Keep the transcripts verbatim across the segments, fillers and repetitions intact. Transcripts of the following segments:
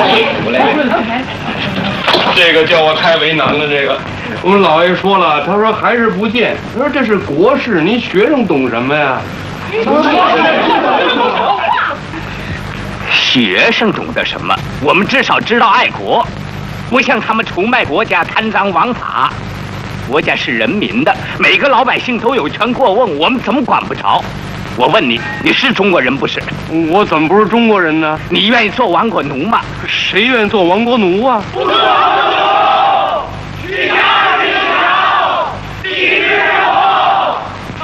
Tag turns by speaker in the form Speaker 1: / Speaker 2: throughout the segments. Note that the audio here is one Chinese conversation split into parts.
Speaker 1: 这个叫我太为难了。这个，我们老爷说了，他说还是不见。他说这是国事，你学生懂什么呀？
Speaker 2: 学生懂得什么？我们至少知道爱国，不像他们出卖国家、贪赃枉法。国家是人民的，每个老百姓都有权过问，我们怎么管不着？我问你，你是中国人不是？
Speaker 1: 我怎么不是中国人呢？
Speaker 2: 你愿意做亡国奴吗？
Speaker 1: 谁愿意做亡国奴啊？不做！去下地条，地之后，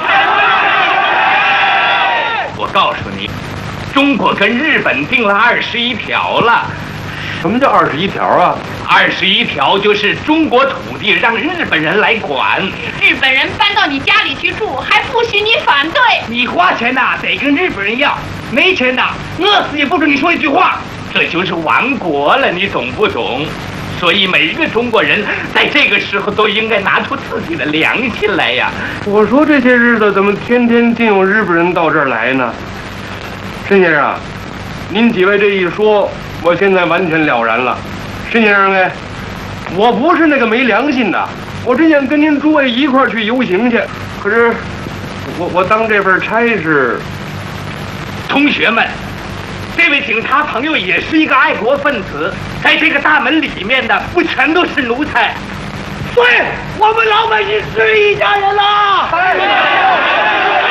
Speaker 2: 我告诉你，中国跟日本定了二十一条了。
Speaker 1: 什么叫二十一条啊？
Speaker 2: 二十一条就是中国土地让日本人来管，
Speaker 3: 日本人搬到你家里去住，还不许你反对。
Speaker 2: 你花钱呐、啊，得跟日本人要；没钱呐、啊，饿死也不准你说一句话。这就是亡国了，你懂不懂？所以每一个中国人在这个时候都应该拿出自己的良心来呀。
Speaker 1: 我说这些日子怎么天天净有日本人到这儿来呢？申先生，您几位这一说，我现在完全了然了。申先生哎，我不是那个没良心的，我真想跟您诸位一块儿去游行去，可是我我当这份差事。
Speaker 2: 同学们，这位警察朋友也是一个爱国分子，在这个大门里面的不全都是奴才，对，我们老百姓是一家人啦！